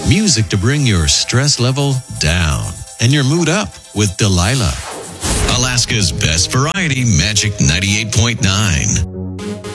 Music to bring your stress level down and your mood up with Delilah. Alaska's best variety, Magic 98.9.